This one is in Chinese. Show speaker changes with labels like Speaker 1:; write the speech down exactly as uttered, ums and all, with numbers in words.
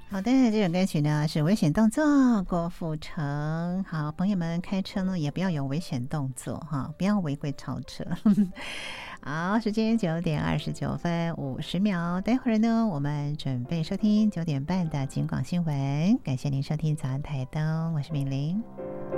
Speaker 1: 好的，这首歌曲呢是危险动作，郭富城。好，朋友们开车呢也不要有危险动作哈，不要违规超车。好，时间九点二十九分五十秒，待会儿呢我们准备收听九点半的警广新闻。感谢您收听早安台灯，我是敏玲。